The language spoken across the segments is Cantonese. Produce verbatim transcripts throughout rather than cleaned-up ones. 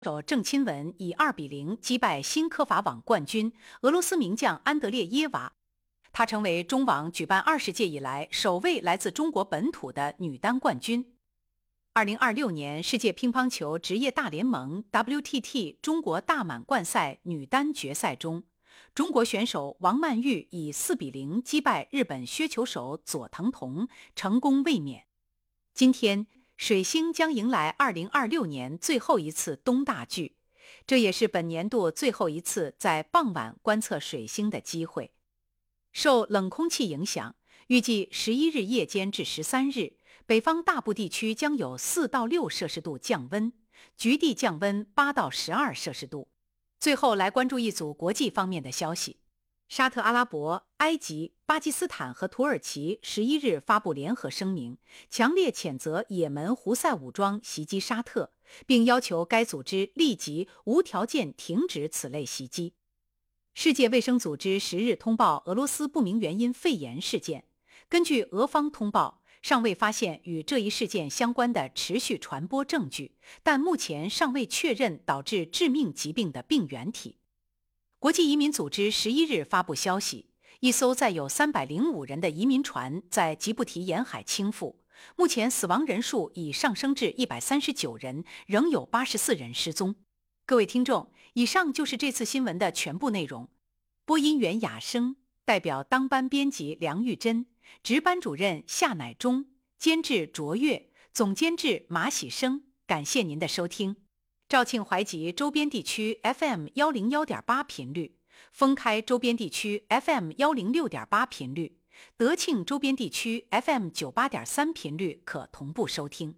手郑钦文以二比零击败新科法网冠军俄罗斯名将安德烈耶娃，她成为中网举办二十届以来首位来自中国本土的女单冠军。二零二六年世界乒乓球职业大联盟 W T T 中国大满贯赛女单决赛中，中国选手王曼玉以四比零击败日本削球手佐藤瞳，成功卫冕。今天水星将迎来二零二六年最后一次东大距，这也是本年度最后一次在傍晚观测水星的机会。受冷空气影响，预计十一日夜间至十三日，北方大部地区将有四到六摄氏度降温，局地降温八到十二摄氏度。最后来关注一组国际方面的消息。沙特阿拉伯、埃及、巴基斯坦和土耳其十一日发布联合声明，强烈谴责也门胡塞武装袭击沙特，并要求该组织立即无条件停止此类袭击。世界卫生组织十日通报俄罗斯不明原因肺炎事件，根据俄方通报，尚未发现与这一事件相关的持续传播证据，但目前尚未确认导致致命疾病的病原体。国际移民组织十一日发布消息，一艘载有三百零五人的移民船在吉布提沿海倾覆，目前死亡人数已上升至一百三十九人，仍有八十四人失踪。各位听众，以上就是这次新闻的全部内容。播音员雅生，代表当班编辑梁玉珍，值班主任夏乃忠，监制卓越，总监制马喜生。感谢您的收听。肇庆淮吉周边地区 F M 一零一点八 频率，封开周边地区 F M 一零六点八 频率，德庆周边地区 F M 九八点三 频率可同步收听。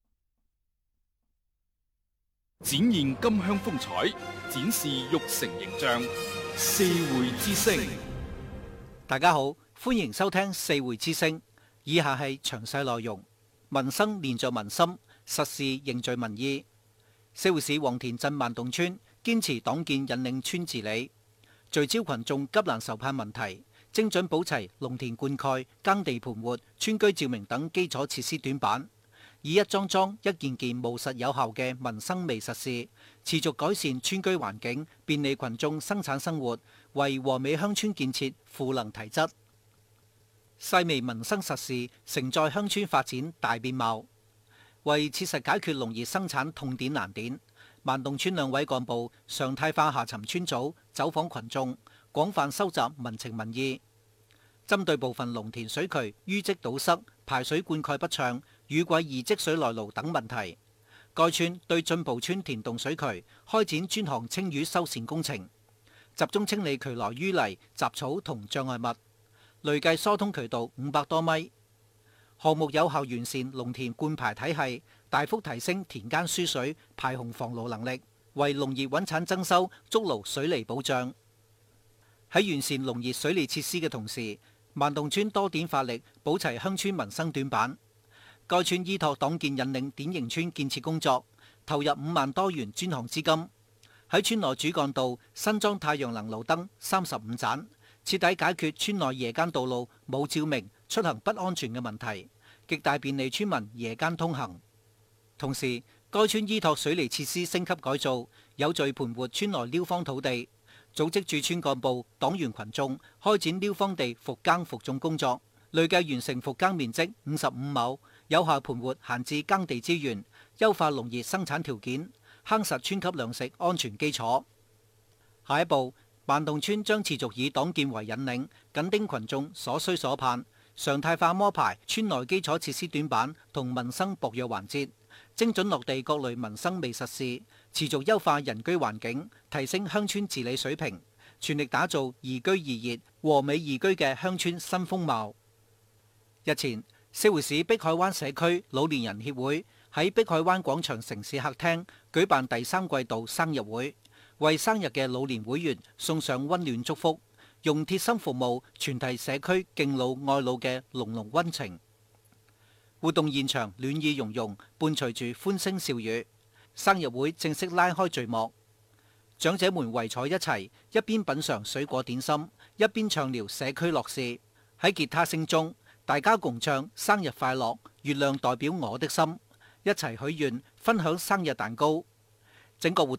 展現金鄉風采，展示玉成形象。四會之聲， 大家好，歡迎收聽四會之聲。以下係詳細內容：民生連著民心，實事凝聚民意。四會市黃田鎮萬洞村堅持黨建引領村治理，聚焦群眾急難愁盼問題，精準補齊農田灌溉、耕地盤活、村居照明等基礎設施短板，以一樁樁一件件務實有效嘅民生微實事，持續改善村居環境，便利群眾生產生活，為和美鄉村建設賦能提質。細微民生實事承載鄉村發展大變貌。為切實解決農業生產痛點難點，萬洞村兩位幹部常態化下沉村組走訪群眾，廣泛收集民情民意。針對部分農田水渠淤積堵塞、排水灌溉不暢、雨季易積水內澇等問題，該村對進步村田洞水渠開展專項清淤修繕工程，集中清理渠內淤泥、雜草同障礙物，累計疏通渠道五百多米。項目有效完善農田灌排體系，大幅提升田間輸水排洪防澇能力，為農業穩產增收築牢水利保障。喺完善農業水利設施嘅同時，萬洞村多點發力，補齊鄉村民生短板。該村依託黨建引領典型村建設工作，投入五萬多元專項資金，喺村內主幹道新裝太陽能路燈三十五盞，徹底解決村內夜間道路冇照明、出行不安全嘅問題，極大便利村民夜間通行。同時，該村依託水利設施升級改造，有序盤活村內撩荒土地，組織駐村幹部、黨員群眾開展撩荒地復耕復種工作，累計完成復耕面積五十五畝，有效盤活閒置耕地資源，優化農業生產條件，夯實村級糧食安全基礎。下一步，萬洞村將持續以黨建為引領，緊盯群眾所需所盼，常態化摸排村內基礎設施短板同民生薄弱環節，精準落地各類民生微實事，持續優化人居環境，提升鄉村治理水平，全力打造宜居宜業、和美宜居嘅鄉村新風貌。日前，四會市碧海灣社區老年人協會喺碧海灣廣場城市客廳舉辦第三季度生日會，為生日嘅老年會員送上溫暖祝福，用貼心服務傳遞社區敬老愛老嘅濃濃溫情。活動現場暖意融融，伴隨住歡聲笑語，生日會正式拉開序幕。長者們圍坐一齊，一邊品嚐水果點心，一邊暢聊社區樂事。喺吉他聲中，大家共唱生日快樂，月亮代表我的心，一齊許願，分享生日蛋糕。整個活